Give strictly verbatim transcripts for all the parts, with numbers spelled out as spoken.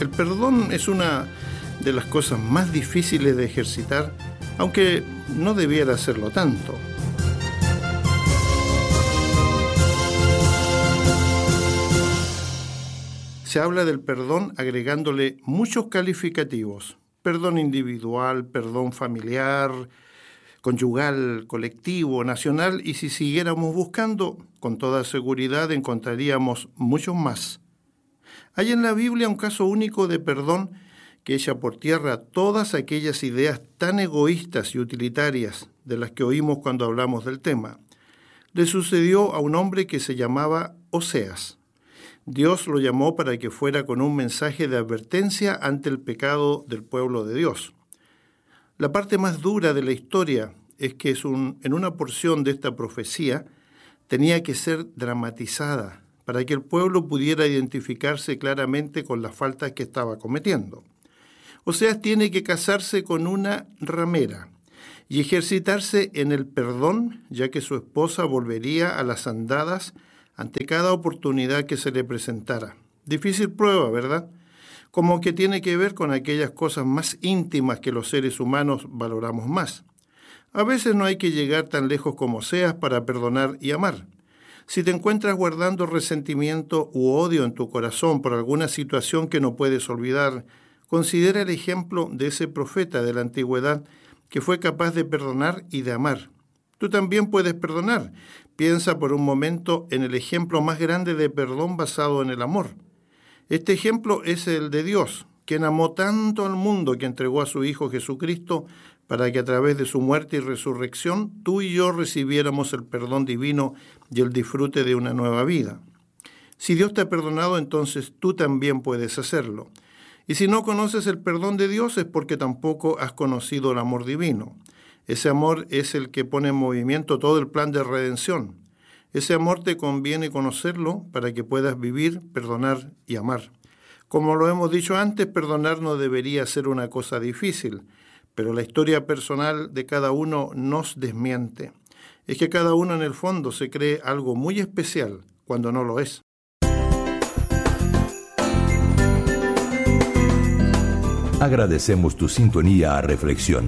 El perdón es una de las cosas más difíciles de ejercitar, aunque no debiera hacerlo tanto. Se habla del perdón agregándole muchos calificativos: perdón individual, perdón familiar, conyugal, colectivo, nacional, y si siguiéramos buscando, con toda seguridad encontraríamos muchos más. Hay en la Biblia un caso único de perdón que echa por tierra todas aquellas ideas tan egoístas y utilitarias de las que oímos cuando hablamos del tema. Le sucedió a un hombre que se llamaba Oseas. Dios lo llamó para que fuera con un mensaje de advertencia ante el pecado del pueblo de Dios. La parte más dura de la historia es que es un, en una porción de esta profecía tenía que ser dramatizada para que el pueblo pudiera identificarse claramente con las faltas que estaba cometiendo. Oseas tiene que casarse con una ramera y ejercitarse en el perdón, ya que su esposa volvería a las andadas ante cada oportunidad que se le presentara. Difícil prueba, ¿verdad? Como que tiene que ver con aquellas cosas más íntimas que los seres humanos valoramos más. A veces no hay que llegar tan lejos como Oseas para perdonar y amar. Si te encuentras guardando resentimiento u odio en tu corazón por alguna situación que no puedes olvidar, considera el ejemplo de ese profeta de la antigüedad que fue capaz de perdonar y de amar. Tú también puedes perdonar. Piensa por un momento en el ejemplo más grande de perdón basado en el amor. Este ejemplo es el de Dios, quien amó tanto al mundo que entregó a su Hijo Jesucristo para que a través de su muerte y resurrección tú y yo recibiéramos el perdón divino y el disfrute de una nueva vida. Si Dios te ha perdonado, entonces tú también puedes hacerlo. Y si no conoces el perdón de Dios es porque tampoco has conocido el amor divino. Ese amor es el que pone en movimiento todo el plan de redención. Ese amor te conviene conocerlo para que puedas vivir, perdonar y amar. Como lo hemos dicho antes, perdonar no debería ser una cosa difícil, pero la historia personal de cada uno nos desmiente. Es que cada uno en el fondo se cree algo muy especial cuando no lo es. Agradecemos tu sintonía a Reflexión.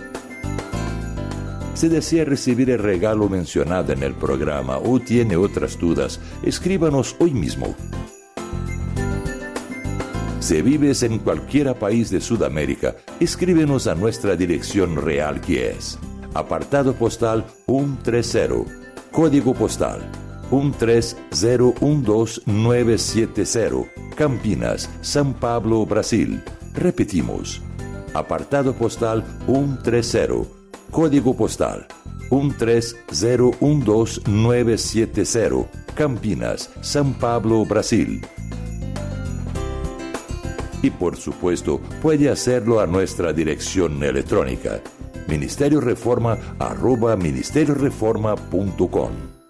Si desea recibir el regalo mencionado en el programa o tiene otras dudas, escríbanos hoy mismo. Si vives en cualquier país de Sudamérica, escríbenos a nuestra dirección real, que es apartado postal ciento treinta, código postal uno tres cero uno dos nueve siete cero, Campinas, São Paulo, Brasil. Repetimos, apartado postal ciento treinta, código postal uno tres cero uno dos nueve siete cero, Campinas, São Paulo, Brasil. Y por supuesto, puede hacerlo a nuestra dirección electrónica, ministerio reforma arroba ministerio reforma punto com.